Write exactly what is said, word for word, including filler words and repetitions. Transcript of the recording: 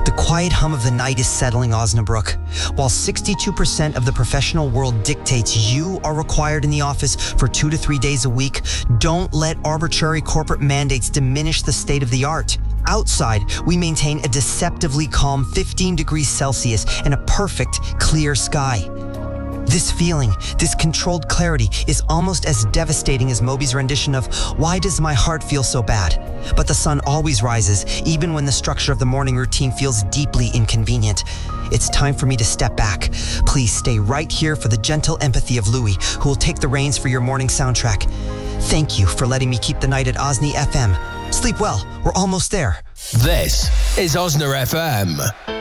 The quiet hum of the night is settling Osnabrück. While sixty-two percent of the professional world dictates you are required in the office for two to three days a week, don't let arbitrary corporate mandates diminish the state of the art. Outside, we maintain a deceptively calm fifteen degrees Celsius and a perfect, clear sky. This feeling, this controlled clarity, is almost as devastating as Moby's rendition of "Why Does My Heart Feel So Bad?" But the sun always rises, even when the structure of the morning routine feels deeply inconvenient. It's time for me to step back. Please stay right here for the gentle empathy of Louis, who will take the reins for your morning soundtrack. Thank you for letting me keep the night at Osny F M. Sleep well, we're almost there. This is Osna F M.